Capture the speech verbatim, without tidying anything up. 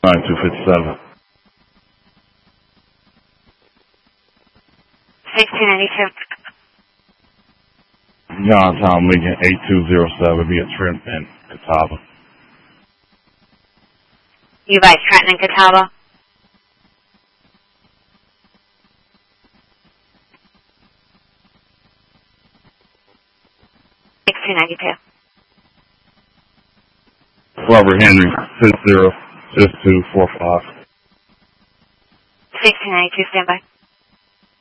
nine two fifty-seven. sixteen ninety-two. Downtown Lincoln eight two zero seven via Trent and Catawba. You by Trenton and Catawba? sixteen ninety-two. Robert Henry, six zero six two four five. sixteen ninety-two, standby.